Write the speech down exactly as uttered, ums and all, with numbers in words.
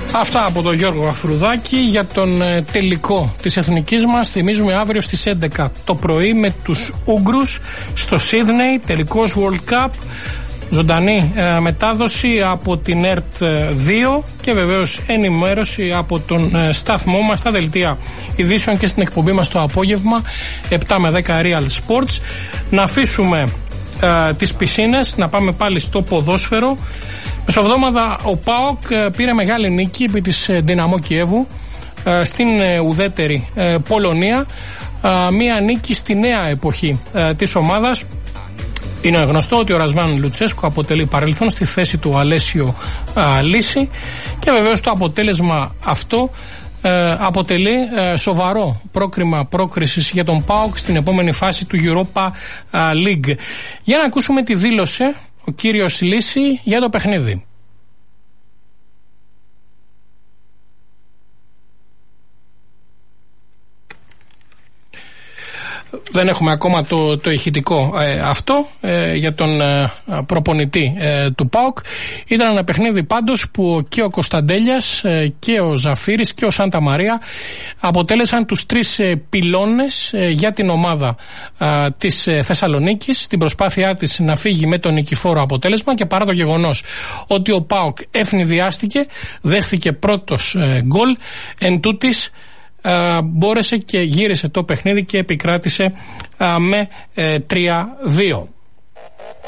Αυτά από τον Γιώργο Αφρουδάκη για τον ε, τελικό της εθνικής μας. Θυμίζουμε αύριο στις έντεκα το πρωί με τους Ούγγρους στο Σίδνεϊ, τελικός World Cup. Ζωντανή ε, μετάδοση από την ΕΡΤ δύο και βεβαίως ενημέρωση από τον ε, σταθμό μας στα δελτία ειδήσεων και στην εκπομπή μας το απόγευμα επτά με δέκα Real Sports. Να αφήσουμε ε, τις πισίνες, να πάμε πάλι στο ποδόσφαιρο. Μεσοβδόμαδα ο ΠΑΟΚ ε, πήρε μεγάλη νίκη επί της ε, Δυναμό Κιέβου ε, στην ε, ουδέτερη ε, Πολωνία. Ε, μία νίκη στη νέα εποχή ε, της ομάδας. Είναι γνωστό ότι ο Ρασβάν Λουτσέσκο αποτελεί παρελθόν στη θέση του Αλέσιο α, Λύση και βεβαίως το αποτέλεσμα αυτό ε, αποτελεί ε, σοβαρό πρόκριμα πρόκρισης για τον ΠΑΟΚ στην επόμενη φάση του Europa League. Για να ακούσουμε τι δήλωσε ο κύριος Λύση για το παιχνίδι. Δεν έχουμε ακόμα το, το ηχητικό ε, αυτό ε, για τον ε, προπονητή ε, του ΠΑΟΚ. Ήταν ένα παιχνίδι πάντως που και ο Κωνσταντέλιας ε, και ο Ζαφύρης και ο Σάντα Μαρία αποτέλεσαν τους τρεις ε, πυλώνες ε, για την ομάδα ε, της ε, Θεσσαλονίκης στην προσπάθειά της να φύγει με τον νικηφόρο αποτέλεσμα, και παρά το γεγονός ότι ο ΠΑΟΚ ευνηδιάστηκε, δέχθηκε πρώτος ε, γκολ, εν τούτης Uh, μπόρεσε και γύρισε το παιχνίδι και επικράτησε uh, με uh, τρία δύο.